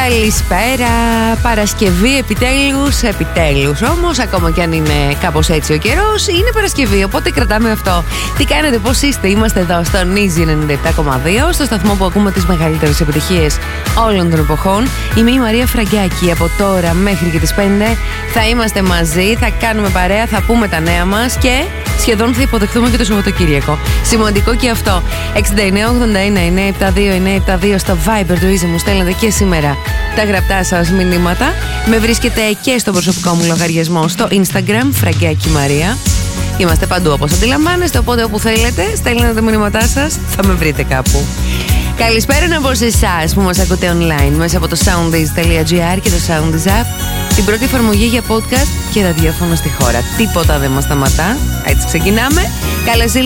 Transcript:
Καλησπέρα, Παρασκευή επιτέλους όμως, ακόμα κι αν είναι κάπως έτσι ο καιρός, είναι Παρασκευή, οπότε κρατάμε αυτό. Τι κάνετε, πώς είστε? Είμαστε εδώ στο Easy 97,2, στο σταθμό που ακούμε τις μεγαλύτερες επιτυχίες όλων των εποχών. Είμαι η Μαρία Φραγκάκη, από τώρα μέχρι και τις 5 θα είμαστε μαζί, θα κάνουμε παρέα, θα πούμε τα νέα μας και σχεδόν θα υποδεχθούμε και το Σαββατοκύριακο. Σημαντικό και αυτό. 6981-972-972 στο Viber του Easy μου στέλνετε και σήμερα τα γραπτά σας μηνύματα. Με βρίσκεται και στο προσωπικό μου λογαριασμό στο Instagram, Φραγκάκη Μαρία. Είμαστε παντού όπως αντιλαμβάνεστε, οπότε όπου θέλετε στέλνετε τα μηνύματά σας, θα με βρείτε κάπου. Καλησπέρα από εσάς που μας ακούτε online μέσα από το soundease.gr και το Soundease App, την πρώτη εφαρμογή για podcast και ραδιόφωνο στη χώρα. Τίποτα δεν μας σταματά. Έτσι ξεκινάμε. Καλώς ήλθατε.